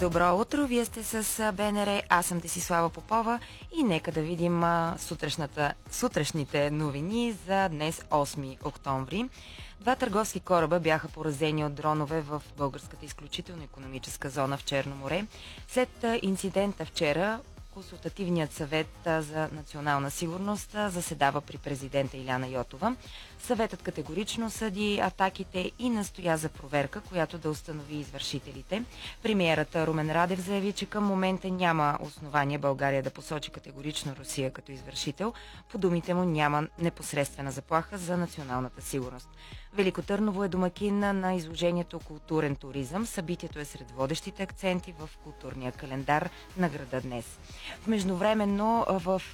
Добро утро, вие сте с БНР, аз съм Десислава Попова и нека да видим сутрешните новини за днес 8 октомври. Два търговски кораба бяха поразени от дронове в българската изключително икономическа зона в Черно море. След инцидента вчера, Консултативният съвет за национална сигурност заседава при президента Иляна Йотова. Съветът категорично съди атаките и настоя за проверка, която да установи извършителите. Премиерът Румен Радев заяви, че към момента няма основание България да посочи категорично Русия като извършител. По думите му няма непосредствена заплаха за националната сигурност. Велико Търново е домакин на изложението "Културен туризъм". Събитието е сред водещите акценти в културния календар на града днес. Междувременно в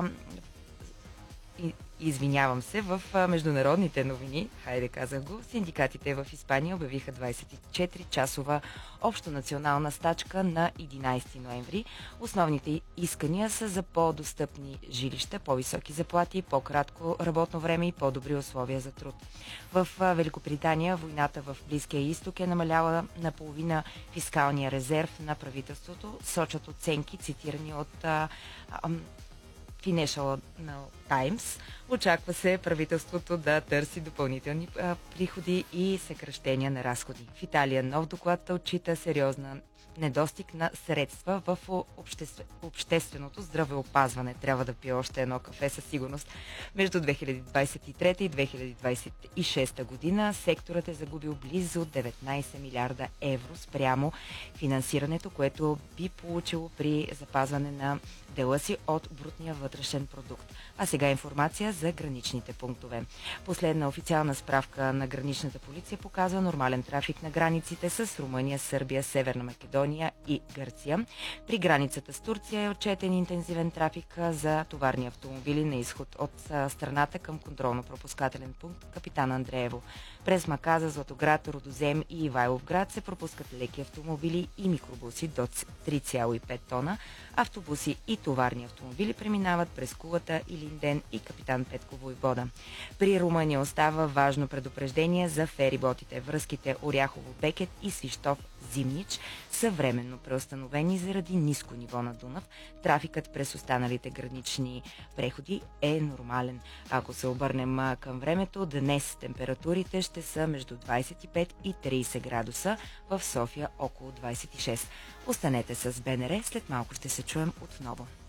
международните новини, казах го, синдикатите в Испания обявиха 24-часова общонационална стачка на 11 ноември. Основните искания са за по-достъпни жилища, по-високи заплати, по-кратко работно време и по-добри условия за труд. В Великобритания войната в Близкия изток е намаляла наполовина фискалния резерв на правителството, сочат оценки, цитирани от Financial Times. Очаква се правителството да търси допълнителни приходи и съкращения на разходи. В Италия нов доклад отчита сериозна недостиг на средства в общественото здравеопазване. Трябва да пие още едно кафе със сигурност. Между 2023 и 2026 година секторът е загубил близо 19 милиарда евро спрямо финансирането, което би получило при запазване на дела си от брутния вътрешен продукт. А сега информация за граничните пунктове. Последна официална справка на граничната полиция показва нормален трафик на границите с Румъния, Сърбия, Северна Македония и Гърция. При границата с Турция е отчетен интензивен трафик за товарни автомобили на изход от страната към контролно-пропускателен пункт Капитан Андреево. През Маказа, Златоград, Родозем и Ивайловград се пропускат леки автомобили и микробуси до 3,5 тона. Автобуси и товарни автомобили преминават през Кулата, Илинден и Капитан Петко Войвода. При Румъния остава важно предупреждение за фериботите. Връзките Оряхово-Бекет и Свищов-Зимнич са временно преустановени заради ниско ниво на Дунав. Трафикът през останалите гранични преходи е нормален. Ако се обърнем към времето, днес температурите ще са между 25 и 30 градуса, в София около 26. Останете с БНР, след малко ще се чуем отново.